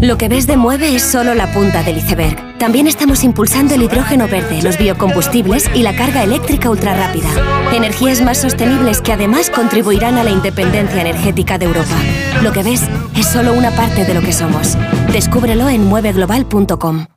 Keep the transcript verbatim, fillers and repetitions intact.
Lo que ves de Mueve es solo la punta del iceberg. También estamos impulsando el hidrógeno verde, los biocombustibles y la carga eléctrica ultrarrápida. Energías más sostenibles que además contribuirán a la independencia energética de Europa. Lo que ves es solo una parte de lo que somos. Descúbrelo en mueve global punto com.